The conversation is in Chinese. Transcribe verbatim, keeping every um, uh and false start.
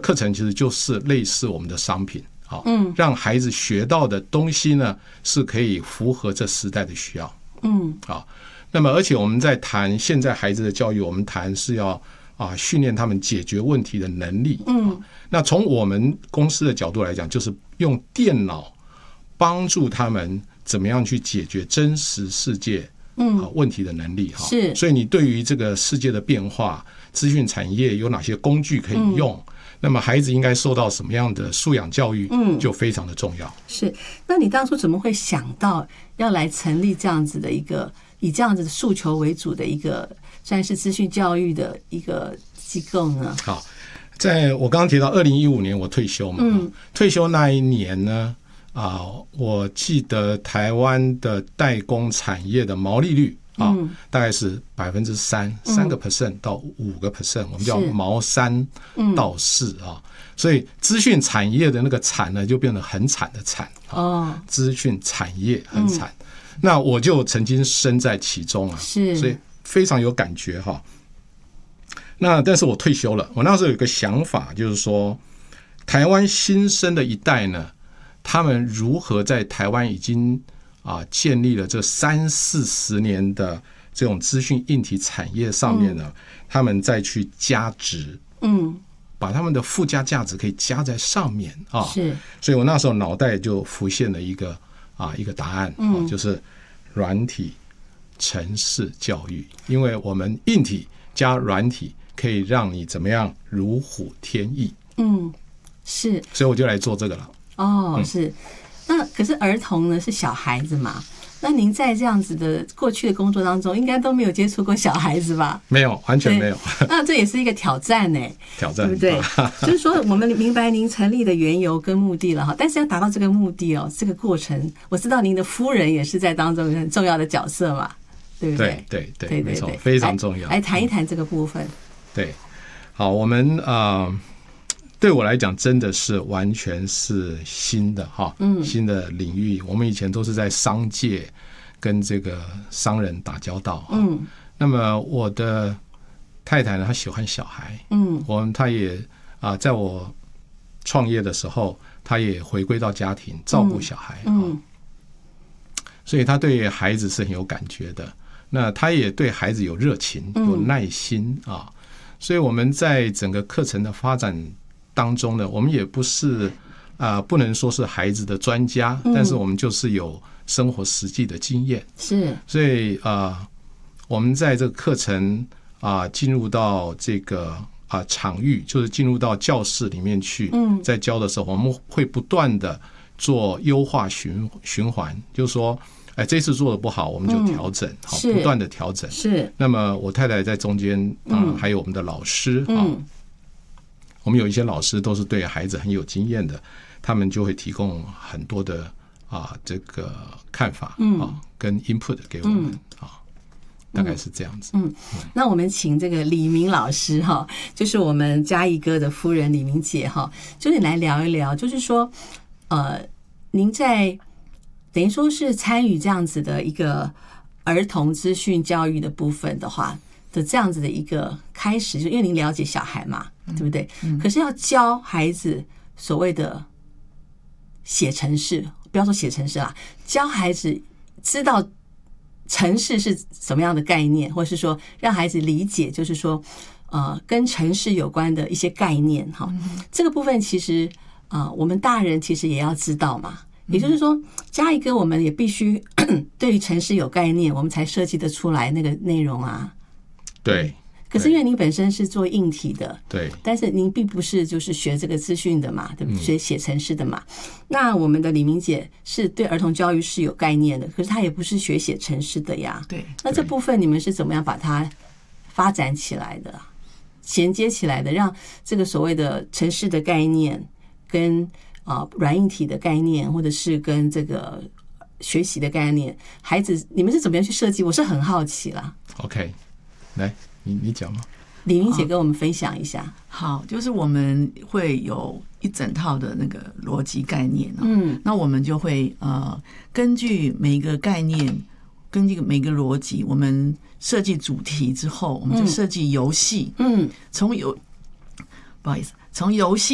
课程其实就是类似我们的商品，好，嗯，让孩子学到的东西呢是可以符合这时代的需要，嗯，好。那么而且我们在谈现在孩子的教育，我们谈是要啊训练他们解决问题的能力，嗯，那从我们公司的角度来讲，就是用电脑帮助他们怎么样去解决真实世界嗯问题的能力哈。是，所以你对于这个世界的变化，资讯产业有哪些工具可以用？嗯，那么孩子应该受到什么样的素养教育，嗯，就非常的重要。 是，那你当初怎么会想到要来成立这样子的一个以这样子的诉求为主的一个算是资讯教育的一个机构呢？ 好，在我刚刚提到二零一五年我退休嘛，嗯，退休那一年呢，啊，我记得台湾的代工产业的毛利率啊，嗯，大概是百分之三，三个 percent 到五个 percent，我们叫毛三到四啊，所以资讯产业的那个产呢，就变得很惨的惨哦，资讯产业很惨，嗯，那我就曾经身在其中啊，是，所以非常有感觉哈。那但是我退休了，我那时候有个想法，就是说，台湾新生的一代呢，他们如何在台湾已经啊，建立了这三四十年的这种资讯硬体产业上面呢，嗯，他们再去加值，嗯，把他们的附加价值可以加在上面啊。是，所以我那时候脑袋就浮现了一个啊一个答案，嗯，就是软体程式教育，因为我们硬体加软体可以让你怎么样如虎添翼，嗯，是，所以我就来做这个了。 哦，是。那可是儿童呢是小孩子嘛？那您在这样子的过去的工作当中，应该都没有接触过小孩子吧？ 没有，完全没有。 那这也是一个挑战呢， 挑战， 对不对？就是说，我们明白您成立的缘由跟目的了哈，但是要达到这个目的哦，这个过程，我知道您的夫人也是在当中很重要的角色嘛，对不对？ 对对 对, 对，没错，非常重要。 来谈一谈这个部分。 对，好，我们啊。呃对我来讲真的是完全是新的哈，嗯，新的领域。我们以前都是在商界跟这个商人打交道，嗯，那么我的太太呢，她喜欢小孩，嗯，我们她也啊，在我创业的时候，她也回归到家庭照顾小孩，嗯，所以她对孩子是很有感觉的。那她也对孩子有热情、有耐心啊，所以我们在整个课程的发展当中呢，我们也不是啊、呃，不能说是孩子的专家，但是我们就是有生活实际的经验，是，所以啊、呃，我们在这个课程啊、呃，进入到这个啊、呃、场域，就是进入到教室里面去，嗯，在教的时候，我们会不断的做优化循循环，就是说，哎，这次做的不好，我们就调整，好、嗯，不断的调整，是。那么我太太在中间啊、呃，还有我们的老师啊。嗯我们有一些老师都是对孩子很有经验的，他们就会提供很多的啊这个看法啊跟 input 给我们啊，大概是这样子。嗯， 那我们请这个李明老师哈，就是我们嘉义哥的夫人李明姐哈，就是来聊一聊，就是说呃，您在等于说是参与这样子的一个儿童资讯教育的部分的话的这样子的一个开始，就因为您了解小孩嘛。对不对？可是要教孩子所谓的写程式，不要说写程式啦，教孩子知道程式是什么样的概念，或是说让孩子理解，就是说呃跟程式有关的一些概念哈。这个部分其实呃我们大人其实也要知道嘛。也就是说，加一个我们也必须对于程式有概念，我们才设计得出来那个内容啊。 对。 可是因为您本身是做硬体的， 对， 但是您并不是就是学这个资讯的嘛，对不对？学写程式的嘛。那我们的李明姐是对儿童教育是有概念的，可是她也不是学写程式的呀。 对， 那这部分你们是怎么样把它发展起来的，衔接起来的，让这个所谓的程式的概念跟啊软硬体的概念，或者是跟这个学习的概念，孩子你们是怎么样去设计？我是很好奇啦。 OK， 来。你你讲吗？ 李明姐跟我们分享一下。哦、 好，就是我们会有一整套的那个逻辑概念、哦、嗯，那我们就会呃根据每一个概念，根据每个逻辑，我们设计主题之后，我们就设计游戏，嗯，从游不好意思，从游戏。